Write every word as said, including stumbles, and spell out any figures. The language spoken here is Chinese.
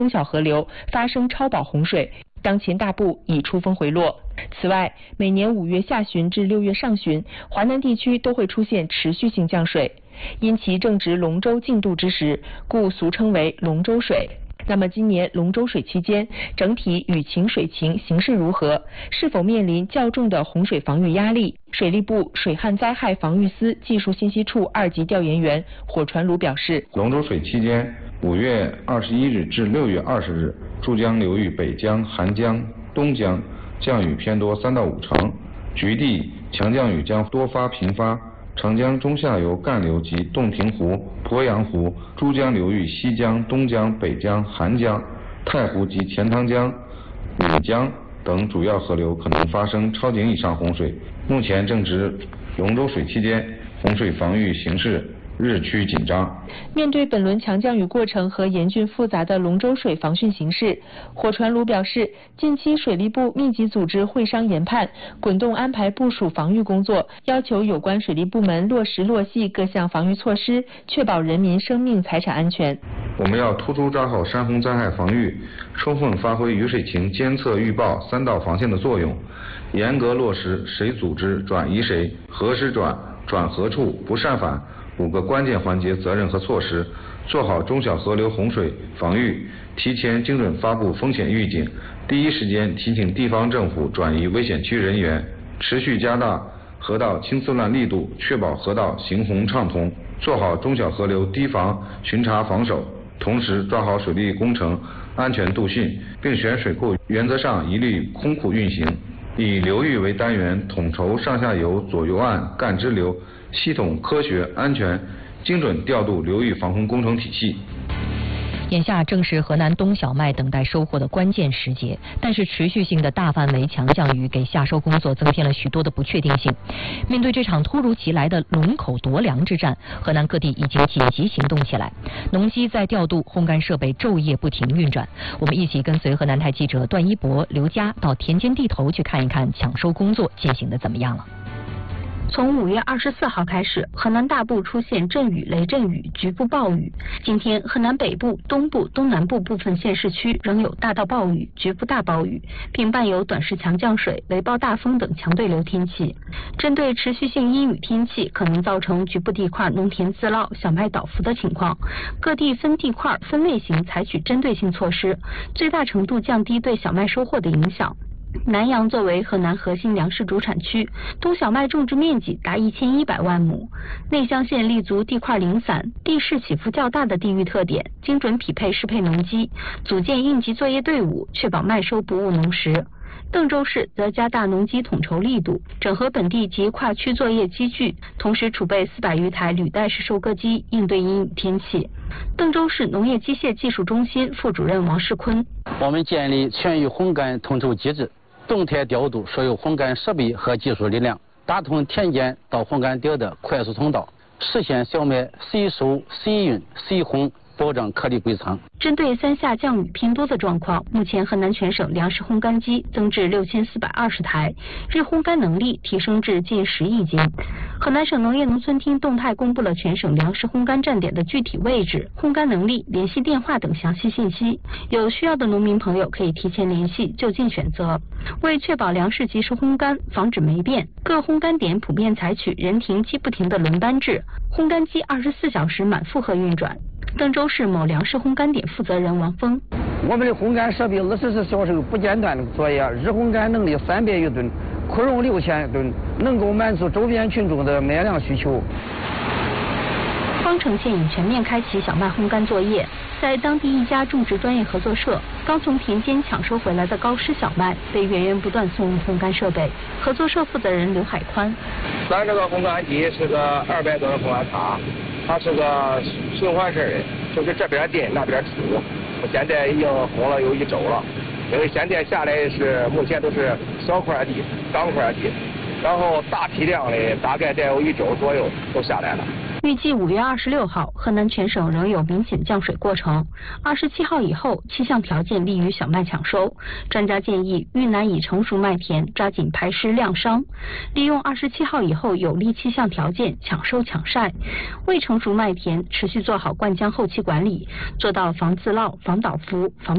中小河流发生超保洪水，当前大部已出风回落。此外，每年五月下旬至六月上旬，华南地区都会出现持续性降水，因其正值龙舟竞渡之时，故俗称为龙舟水。那么今年龙舟水期间，整体雨情水情形势如何？是否面临较重的洪水防御压力？水利部水旱灾害防御司技术信息处二级调研员火传鲁表示， 龙舟水期间，五月二十一日至六月二十日，珠江流域北江、韩江、东江降雨偏多三到五成，局地强降雨将多发频发。长江中下游干流及洞庭湖、鄱阳湖、珠江流域西江、东江、北江、韩江、太湖及钱塘江、岷江等主要河流可能发生超警以上洪水。目前正值龙舟水期间，洪水防御形势日趋紧张。 面对本轮强降雨过程和严峻复杂的龙舟水防汛形势，火传鲁表示，近期水利部密集组织会商研判，滚动安排部署防御工作，要求有关水利部门落实落细各项防御措施，确保人民生命财产安全。 我们要突出抓好山洪灾害防御，充分发挥雨水情监测预报三道防线的作用，严格落实谁组织转移谁、何时转、转何处、不擅返五个关键环节责任和措施，做好中小河流洪水防御，提前精准发布风险预警，第一时间提醒地方政府转移危险区人员，持续加大河道清丝乱力度，确保河道行洪畅通，做好中小河流堤防巡查防守，同时抓好水利工程安全度汛，并选水库原则上一律空库运行，以流域为单元，统筹上下游、左右岸、干支流，系统、科学、安全、精准调度流域防洪工程体系。 眼下正是河南冬小麦等待收获的关键时节，但是持续性的大范围强降雨给夏收工作增添了许多的不确定性。面对这场突如其来的龙口夺粮之战，河南各地已经紧急行动起来，农机在调度，烘干设备昼夜不停运转。我们一起跟随河南台记者段一博、刘佳到田间地头去看一看抢收工作进行的怎么样了。 从五月二十四号开始，河南大部出现阵雨、雷阵雨、局部暴雨。今天，河南北部、东部、东南部部分县市区仍有大到暴雨、局部大暴雨，并伴有短时强降水、雷暴大风等强对流天气。针对持续性阴雨天气可能造成局部地块农田自涝、小麦倒伏的情况，各地分地块、分类型采取针对性措施，最大程度降低对小麦收获的影响。南阳作为河南核心粮食主产区，冬小麦种植面积达一千一百万亩。内乡县立足地块零散、地势起伏较大的地域特点，精准匹配适配农机，组建应急作业队伍，确保麦收不误农时。邓州市则加大农机统筹力度，整合本地及跨区作业机具，同时储备四百余台履带式收割机，应对阴雨天气。邓州市农业机械技术中心副主任王世坤： 我们建立全域烘干统筹机制，动态调度所有烘干设备和技术力量，打通田间到烘干点的快速通道，实现小麦随收随运随烘，保障颗粒归仓。 针对三下降雨偏多的状况，目前河南全省粮食烘干机增至六千四百二十台，日烘干能力提升至近十亿斤。河南省农业农村厅动态公布了全省粮食烘干站点的具体位置、烘干能力、联系电话等详细信息，有需要的农民朋友可以提前联系，就近选择。为确保粮食及时烘干，防止霉变，各烘干点普遍采取人停机不停的轮班制，烘干机二十四小时满负荷运转。邓州市某粮食烘干点负责人王峰： 我们的烘干设备二十四小时不间断的作业，日烘干能力三百余吨，库容六千吨，能够满足周边群众的麦粮需求。 方城县已全面开启小麦烘干作业，在当地一家种植专业合作社，刚从田间抢收回来的高湿小麦被源源不断送入烘干设备。合作社负责人刘海宽： 咱这个烘干机是个二百吨烘干塔，它是个循环式的，就是这边进那边出。我现在已经烘了有一周了，因为现在下来是目前都是小块地、钢块地，然后大批量的大概得有一周左右都下来了。 预计五月二十六号，河南全省仍有明显降水过程。二十七号以后，气象条件利于小麦抢收。专家建议，豫南已成熟麦田抓紧排湿晾伤，利用二十七号以后有利气象条件抢收抢晒。未成熟麦田持续做好灌浆后期管理，做到防自涝、防倒伏、防